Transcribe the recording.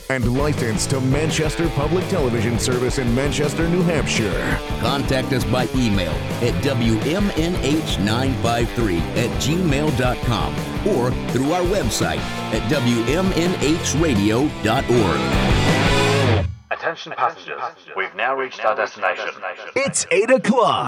and licensed to Manchester Public Television Service in Manchester, New Hampshire. Contact us by email at wmnh953@gmail.com or through our website at wmnhradio.org. Attention passengers, we've now reached our destination. It's 8 o'clock.